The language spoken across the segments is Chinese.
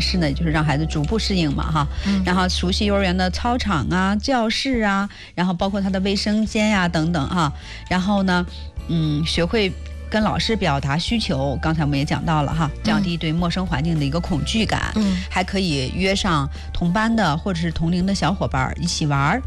式呢，就是让孩子逐步适应嘛哈，然后熟悉幼儿园的操场啊、教室啊，然后包括他的卫生间呀等等哈，然后呢，学会跟老师表达需求，刚才我们也讲到了哈，降低对陌生环境的一个恐惧感，还可以约上同班的或者是同龄的小伙伴一起玩。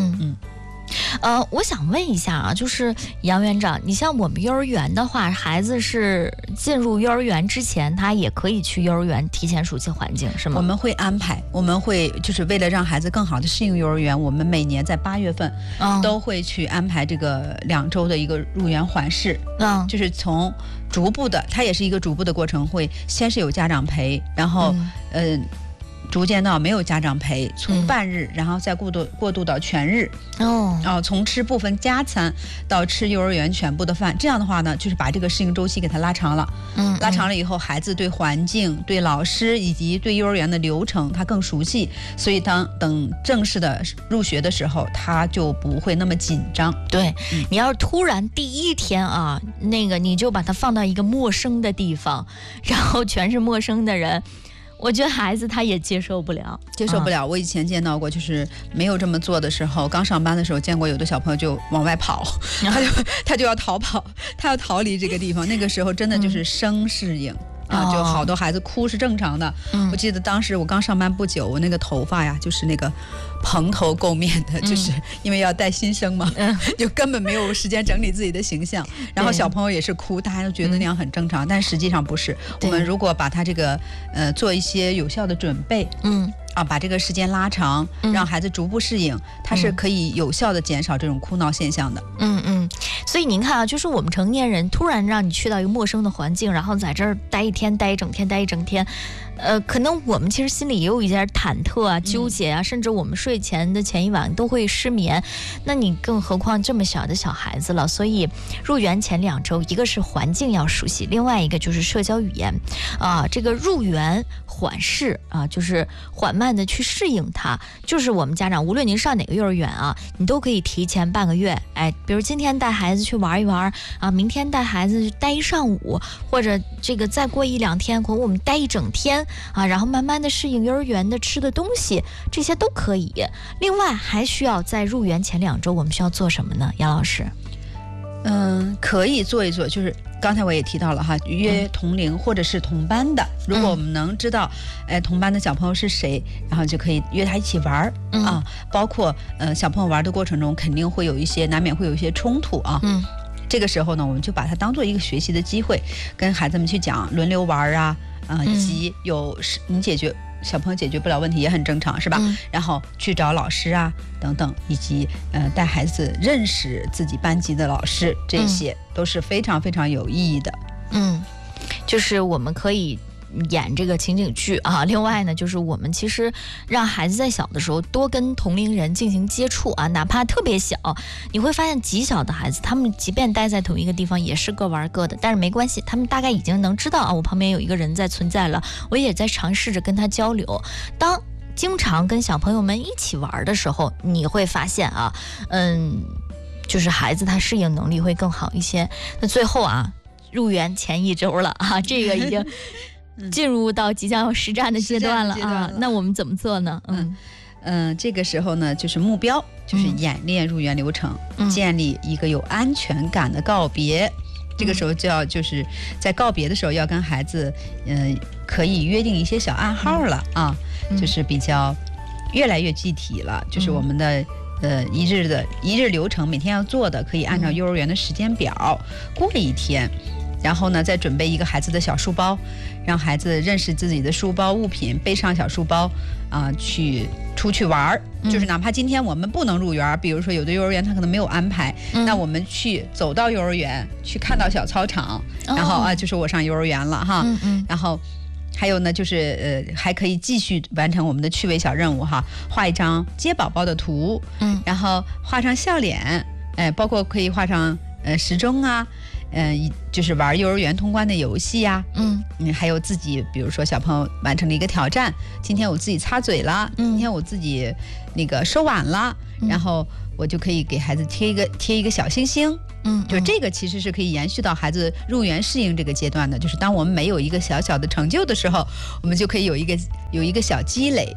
我想问一下啊，就是杨园长，你像我们幼儿园的话，孩子是进入幼儿园之前，他也可以去幼儿园提前熟悉环境，是吗？ 我们会安排，我们会就是为了让孩子更好的适应幼儿园，我们每年在8月份都会去安排这个2周的一个入园环视，就是从逐步的，它也是一个逐步的过程，会先是有家长陪，然后逐渐到没有家长陪，从半日，然后再过渡到全日，从吃部分加餐到吃幼儿园全部的饭，这样的话呢，就是把这个适应周期给它拉长了，拉长了以后，孩子对环境、对老师以及对幼儿园的流程他更熟悉，所以等正式的入学的时候，他就不会那么紧张。 对，你要是突然第一天啊，你就把他放到一个陌生的地方，然后全是陌生的人。我觉得孩子他也接受不了。 我以前见到过，就是没有这么做的时候，刚上班的时候见过有的小朋友就往外跑，他就要逃跑，他要逃离这个地方。那个时候真的就是生适应。就好多孩子哭是正常的。我记得当时我刚上班不久，我那个头发呀，就是那个蓬头垢面的，就是因为要带新生嘛，就根本没有时间整理自己的形象。然后小朋友也是哭，大家都觉得那样很正常，但实际上不是。我们如果把他这个做一些有效的准备，把这个时间拉长，让孩子逐步适应，它是可以有效的减少这种哭闹现象的。 所以您看啊，就是我们成年人突然让你去到一个陌生的环境，然后在这儿待一天、待一整天，可能我们其实心里也有一点忐忑啊、纠结啊，甚至我们睡前的前一晚都会失眠。那你更何况这么小的小孩子了，所以入园前2周，一个是环境要熟悉，另外一个就是社交语言这个入园缓适就是缓慢的去适应它。就是我们家长无论您上哪个幼儿园你都可以提前半个月，比如今天带孩子去玩一玩明天带孩子待一上午，或者这个再过1-2天，可能我们待一整天然后慢慢的适应幼儿园的吃的东西，这些都可以。另外还需要在入园前2周我们需要做什么呢？杨老师？ 可以做一做，就是刚才我也提到了哈，约同龄或者是同班的，如果我们能知道同班的小朋友是谁，然后就可以约他一起玩包括小朋友玩的过程中肯定会难免会有一些冲突这个时候呢，我们就把它当做一个学习的机会，跟孩子们去讲轮流玩以及小朋友解决不了问题也很正常，是吧？然后去找老师等等，以及带孩子认识自己班级的老师，这些都是非常非常有意义的。 就是我们可以演这个情景剧另外呢，就是我们其实让孩子在小的时候多跟同龄人进行接触哪怕特别小，你会发现极小的孩子，他们即便待在同一个地方也是各玩各的，但是没关系，他们大概已经能知道我旁边有一个人在存在了，我也在尝试着跟他交流。当经常跟小朋友们一起玩的时候，你会发现就是孩子他适应能力会更好一些。那最后入园前1周了这个已经进入到即将要实战的阶段了那我们怎么做呢？ 这个时候呢，就是目标就是演练入园流程，建立一个有安全感的告别。这个时候就是在告别的时候要跟孩子可以约定一些小暗号了就是比较越来越具体了，就是我们的一日流程，每天要做的可以按照幼儿园的时间表过了一天，然后呢再准备一个孩子的小书包，让孩子认识自己的书包物品，背上小书包出去玩就是哪怕今天我们不能入园，比如说有的幼儿园他可能没有安排，那我们走到幼儿园去看到小操场，然后就是我上幼儿园了然后还有呢，就是还可以继续完成我们的趣味小任务画一张接宝宝的图，然后画上笑脸，包括可以画上时钟就是玩幼儿园通关的游戏还有自己，比如说小朋友完成了一个挑战，今天我自己擦嘴了，今天我自己那个收碗了，然后我就可以给孩子贴一个小星星。就这个其实是可以延续到孩子入园适应这个阶段的，就是当我们没有一个小小的成就的时候，我们就可以有一个小积累。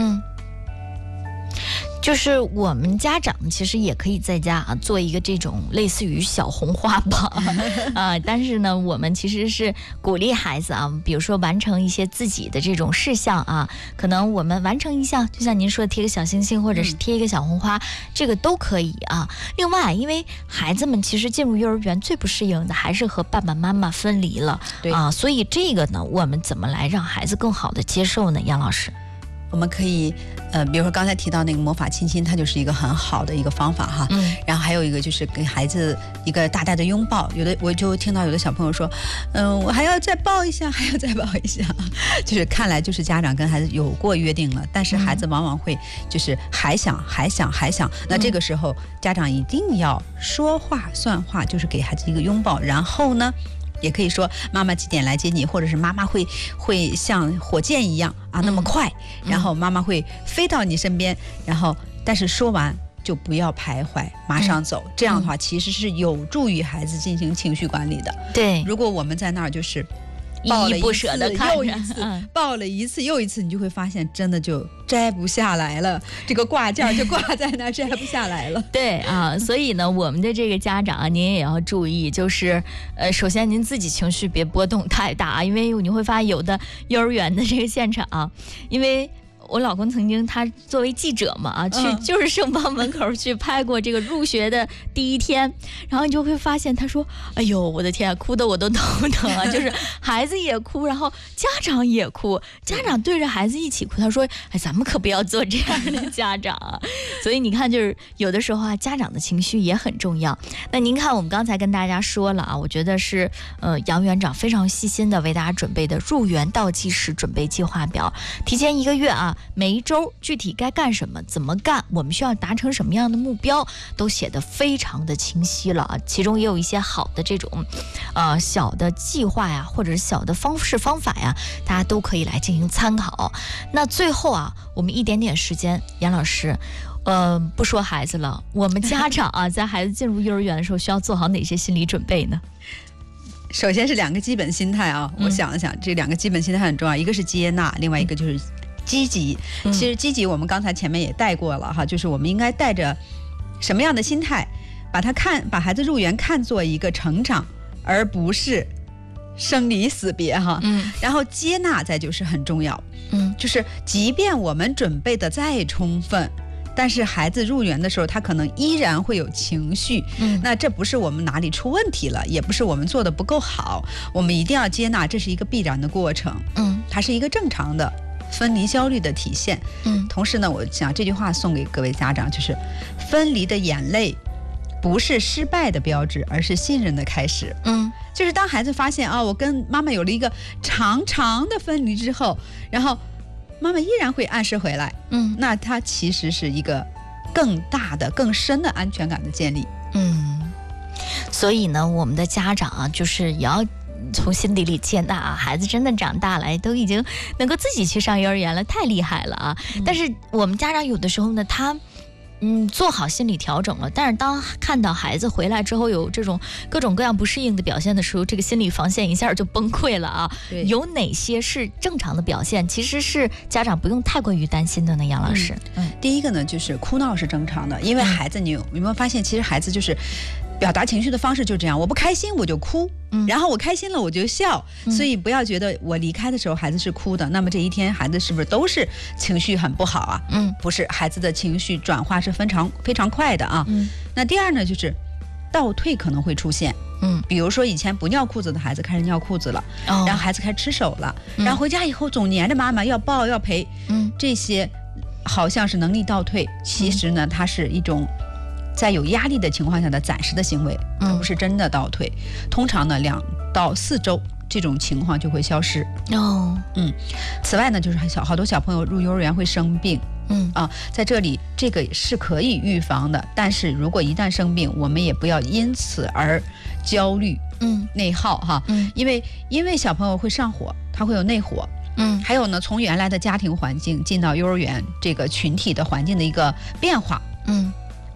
就是我们家长其实也可以在家做一个这种类似于小红花榜但是呢，我们其实是鼓励孩子比如说完成一些自己的这种事项可能我们完成一项，就像您说的贴个小星星，或者是贴一个小红花，这个都可以另外，因为孩子们其实进入幼儿园最不适应的还是和爸爸妈妈分离了，所以这个呢，我们怎么来让孩子更好的接受呢？杨老师， 我们可以比如说刚才提到那个魔法亲亲，它就是一个很好的一个方法哈。然后还有一个就是给孩子一个大大的拥抱，我就听到有的小朋友说，我还要再抱一下，还要再抱一下，就是看来就是家长跟孩子有过约定了，但是孩子往往会就是还想，那这个时候家长一定要说话算话，就是给孩子一个拥抱，然后呢也可以说妈妈几点来接你，或者是妈妈会像火箭一样那么快，然后妈妈会飞到你身边，然后但是说完就不要徘徊，马上走，这样的话其实是有助于孩子进行情绪管理的。 对， 如果我们在那儿就是依依不舍的看着， 抱了一次又一次，你就会发现真的就摘不下来了，这个挂件就挂在那儿摘不下来了。 对所以呢，我们的这个家长您也要注意，就是首先您自己情绪别波动太大因为你会发现有的幼儿园的这个现场因为我老公曾经他作为记者嘛去就是圣邦门口去拍过这个入学的第一天，然后你就会发现他说，哎呦我的天哭得我都头疼就是孩子也哭，然后家长也哭，家长对着孩子一起哭，他说咱们可不要做这样的家长所以你看，就是有的时候家长的情绪也很重要。那您看我们刚才跟大家说了我觉得是杨园长非常细心的为大家准备的入园倒计时准备计划表，提前1个月每一周具体该干什么，怎么干，我们需要达成什么样的目标，都写得非常的清晰了其中也有一些好的这种小的计划呀，或者是小的方式方法呀，大家都可以来进行参考。那最后我们一点点时间，杨老师不说孩子了，我们家长在孩子进入幼儿园的时候需要做好哪些心理准备呢？ 首先是2个基本心态我想了想，这2个基本心态很重要，一个是接纳，另外一个就是积极。其实积极我们刚才前面也带过了就是我们应该带着什么样的心态，把孩子入园看作一个成长，而不是生离死别然后接纳再就是很重要，就是即便我们准备的再充分，但是孩子入园的时候他可能依然会有情绪，那这不是我们哪里出问题了，也不是我们做的不够好，我们一定要接纳这是一个必然的过程，它是一个正常的分离焦虑的体现。同时呢，我想这句话送给各位家长，就是分离的眼泪不是失败的标志，而是信任的开始。就是当孩子发现我跟妈妈有了一个长长的分离之后，然后妈妈依然会按时回来，那它其实是一个更大的更深的安全感的建立。 所以呢，我们的家长就是也要从心底里接纳孩子真的长大了，都已经能够自己去上幼儿园了，太厉害了但是我们家长有的时候呢，他做好心理调整了，但是当看到孩子回来之后有这种各种各样不适应的表现的时候，这个心理防线一下就崩溃了有哪些是正常的表现，其实是家长不用太过于担心的呢？杨老师， 第一个呢，就是哭闹是正常的，因为孩子你有没有发现，其实孩子就是表达情绪的方式就这样，我不开心我就哭，然后我开心了我就笑，所以不要觉得我离开的时候孩子是哭的，那么这一天孩子是不是都是情绪很不好不是，孩子的情绪转化是非常快的那第二呢，就是倒退可能会出现，比如说以前不尿裤子的孩子开始尿裤子了，然后孩子开始吃手了，然后回家以后总黏着妈妈要抱要陪，这些好像是能力倒退，其实呢它是一种在有压力的情况下的暂时的行为，而不是真的倒退。通常呢2到4周这种情况就会消失。此外呢，就是好多小朋友入幼儿园会生病，在这里这个是可以预防的，但是如果一旦生病，我们也不要因此而焦虑、内耗因为小朋友会上火，他会有内火。还有呢，从原来的家庭环境进到幼儿园这个群体的环境的一个变化。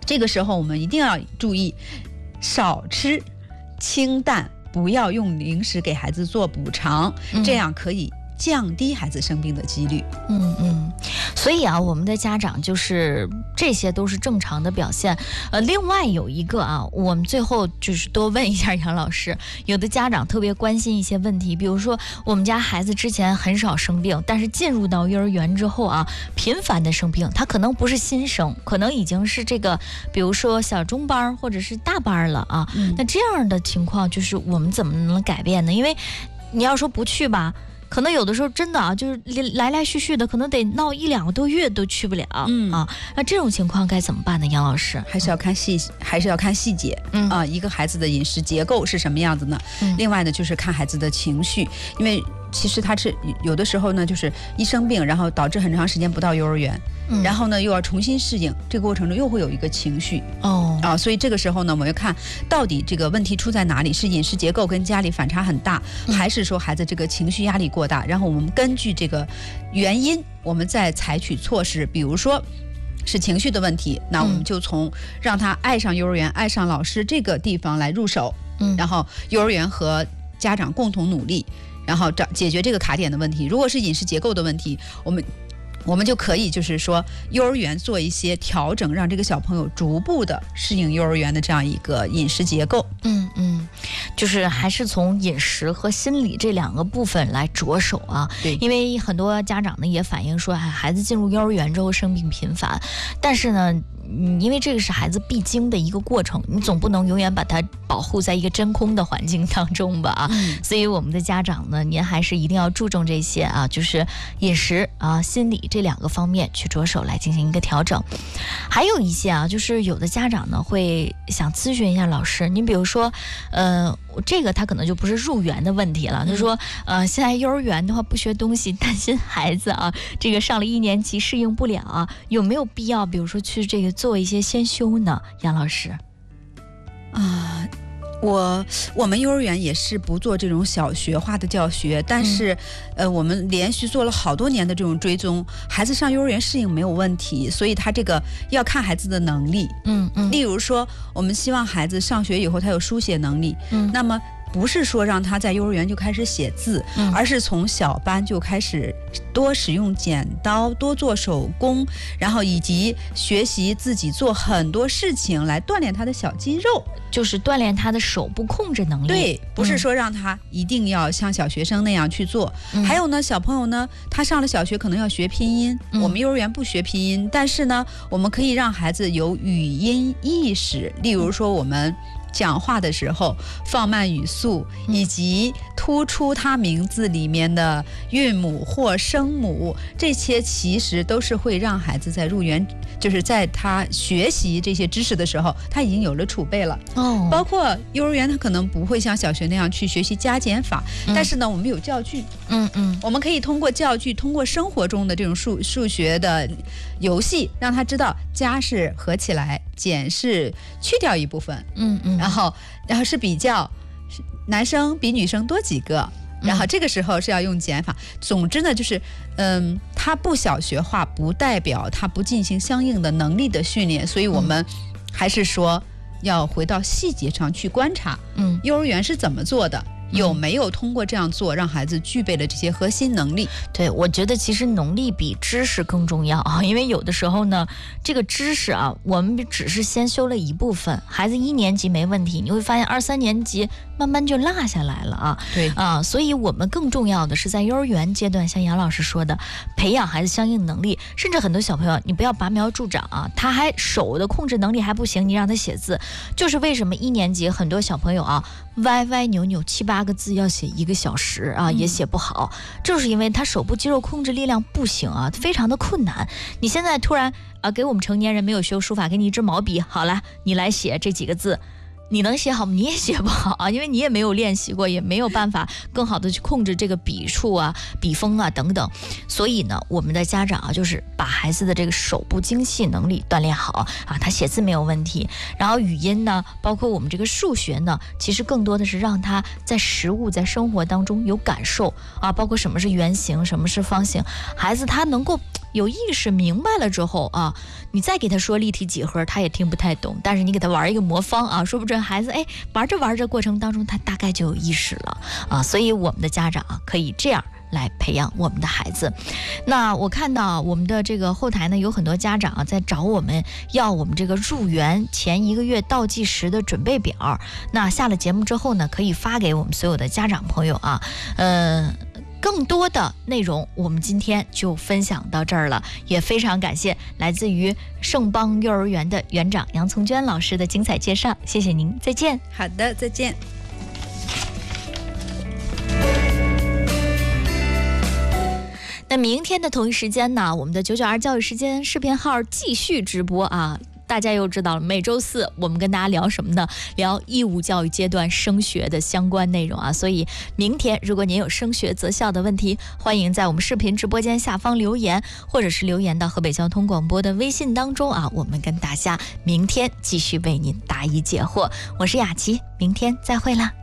这个时候我们一定要注意少吃清淡，不要用零食给孩子做补偿，这样可以降低孩子生病的几率。 所以啊，我们的家长就是这些都是正常的表现。另外有一个啊，我们最后就是多问一下杨老师，有的家长特别关心一些问题，比如说我们家孩子之前很少生病，但是进入到幼儿园之后啊，频繁的生病，他可能不是新生，可能已经是这个，比如说小中班或者是大班了啊。那这样的情况，就是我们怎么能改变呢？因为你要说不去吧，可能有的时候真的啊，就是来来续续的，可能得闹1-2个多月都去不了那这种情况该怎么办呢？杨老师， 还是要看细节一个孩子的饮食结构是什么样子呢？另外呢，就是看孩子的情绪，因为其实他是有的时候呢，就是一生病，然后导致很长时间不到幼儿园，然后呢又要重新适应，这个过程中又会有一个情绪所以这个时候呢，我们要看到底这个问题出在哪里，是饮食结构跟家里反差很大，还是说孩子这个情绪压力过大？然后我们根据这个原因，我们再采取措施，比如说是情绪的问题，那我们就从让他爱上幼儿园、爱上老师这个地方来入手，然后幼儿园和家长共同努力，然后解决这个卡点的问题。如果是饮食结构的问题，我们就可以就是说幼儿园做一些调整，让这个小朋友逐步的适应幼儿园的这样一个饮食结构。 就是还是从饮食和心理这2个部分来着手啊。 对， 因为很多家长呢也反映说，孩子进入幼儿园之后生病频繁，但是呢因为这个是孩子必经的一个过程，你总不能永远把他保护在一个真空的环境当中吧所以我们的家长呢，您还是一定要注重这些啊，就是饮食啊、心理这2个方面去着手来进行一个调整。还有一些啊，就是有的家长呢会想咨询一下老师，您比如说这个他可能就不是入园的问题了，他说现在幼儿园的话不学东西，担心孩子啊这个上了1年级适应不了啊，有没有必要比如说去这个做一些先修呢？杨老师我们幼儿园也是不做这种小学化的教学，但是我们连续做了好多年的这种追踪，孩子上幼儿园适应没有问题，所以他这个要看孩子的能力。例如说我们希望孩子上学以后他有书写能力，那么不是说让他在幼儿园就开始写字，而是从小班就开始多使用剪刀，多做手工，然后以及学习自己做很多事情来锻炼他的小肌肉， 就是锻炼他的手部控制能力。 对，不是说让他一定要像小学生那样去做。还有呢，小朋友呢，他上了小学可能要学拼音，我们幼儿园不学拼音，但是呢，我们可以让孩子有语音意识，例如说我们讲话的时候放慢语速，以及突出他名字里面的韵母或声母，这些其实都是会让孩子在入园，就是在他学习这些知识的时候，他已经有了储备了。包括幼儿园他可能不会像小学那样去学习加减法，但是呢我们有教具，我们可以通过教具，通过生活中的这种数学的游戏，让他知道加是合起来，减是去掉一部分，然后是比较男生比女生多几个，然后这个时候是要用减法。总之呢，就是他不小学化不代表他不进行相应的能力的训练，所以我们还是说要回到细节上去观察，幼儿园是怎么做的，有没有通过这样做让孩子具备了这些核心能力。 对，我觉得其实能力比知识更重要啊，因为有的时候呢，这个知识啊，我们只是先修了一部分，孩子1年级没问题，你会发现2、3年级慢慢就落下来了啊。 对啊，所以我们更重要的是在幼儿园阶段，像杨老师说的，培养孩子相应能力，甚至很多小朋友，你不要拔苗助长啊，他还手的控制能力还不行，你让他写字，就是为什么1年级很多小朋友啊，歪歪扭扭7、8个字要写1个小时啊，也写不好，就是因为他手部肌肉控制力量不行啊，非常的困难。你现在突然给我们成年人没有学书法，给你一支毛笔，好了，你来写这几个字，你能写好吗？你也写不好啊，因为你也没有练习过，也没有办法更好的去控制这个笔触啊、笔锋啊等等。所以呢，我们的家长啊，就是把孩子的这个手部精细能力锻炼好啊，他写字没有问题。然后语音呢，包括我们这个数学呢，其实更多的是让他在实物、在生活当中有感受啊，包括什么是圆形，什么是方形，孩子他能够有意识明白了之后啊，你再给他说立体几何，他也听不太懂。但是你给他玩一个魔方啊，说不准孩子玩着玩着过程当中，他大概就有意识了啊。所以我们的家长可以这样来培养我们的孩子。那我看到我们的这个后台呢，有很多家长在找我们要我们这个入园前1个月倒计时的准备表。那下了节目之后呢，可以发给我们所有的家长朋友啊。更多的内容我们今天就分享到这儿了，也非常感谢来自于圣邦幼儿园的园长杨从娟老师的精彩介绍，谢谢您，再见。 好的，再见。 那明天的同一时间呢，我们的992教育时间视频号继续直播啊。大家又知道了，每周四我们跟大家聊什么呢？聊义务教育阶段升学的相关内容啊。所以明天如果您有升学择校的问题，欢迎在我们视频直播间下方留言，或者是留言到河北交通广播的微信当中啊。我们跟大家明天继续为您答疑解惑。我是雅琪，明天再会啦。